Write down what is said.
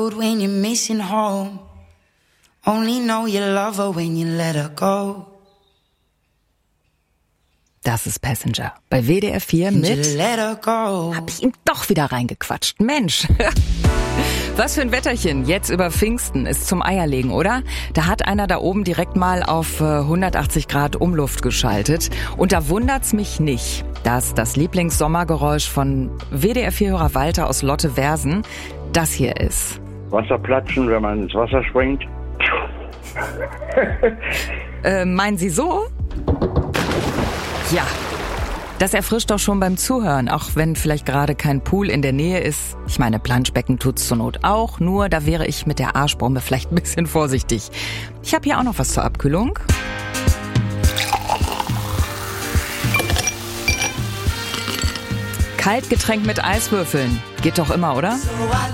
road when you're missing home. Only know you love her when you let her go. Das ist Passenger. Bei WDR 4 mit... Hab ich ihn doch wieder reingequatscht. Mensch. Was für ein Wetterchen. Jetzt über Pfingsten ist zum Eierlegen, oder? Da hat einer da oben direkt mal auf 180 Grad Umluft geschaltet. Und da wundert's mich nicht, dass das Lieblingssommergeräusch von WDR 4-Hörer Walter aus Lotte-Versen das hier ist. Wasserplatschen, wenn man ins Wasser springt. Meinen Sie so? Ja, das erfrischt doch schon beim Zuhören, auch wenn vielleicht gerade kein Pool in der Nähe ist. Ich meine, Planschbecken tut's zur Not auch, nur da wäre ich mit der Arschbombe vielleicht ein bisschen vorsichtig. Ich habe hier auch noch was zur Abkühlung. Kaltgetränk mit Eiswürfeln. Geht doch immer, oder?